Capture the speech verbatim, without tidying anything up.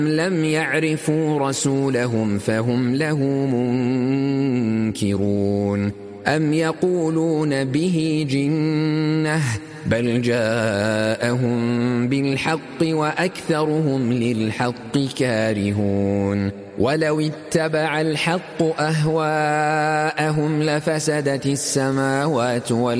لم يعرفوا رسولهم فهم له منكرون أم يقولون به جنة بل جاءهم بالحق وأكثرهم للحق كارهون ولو اتبع الحق أهواءهم لفسدت السماوات والأرض